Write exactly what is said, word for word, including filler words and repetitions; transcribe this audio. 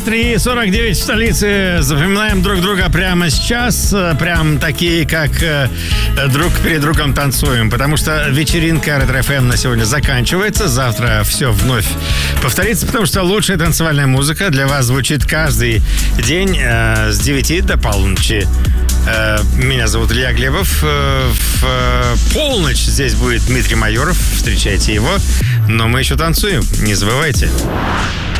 три сорок девять в столице. Запоминаем друг друга прямо сейчас. Прям такие, как друг перед другом танцуем. Потому что вечеринка Ретро-эф эм на сегодня заканчивается. Завтра все вновь повторится, потому что лучшая танцевальная музыка для вас звучит каждый день э, с девяти до полуночи. Э, меня зовут Илья Глебов. Э, в э, полночь здесь будет Дмитрий Майоров. Встречайте его. Но мы еще танцуем. Не забывайте.